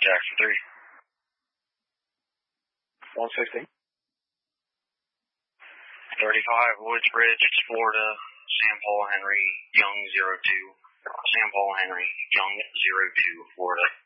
Jackson 3. 116. 35, Woods Ridge, Florida, Sam Paul Henry, Young 02. Sam Paul Henry, Young 02, Florida.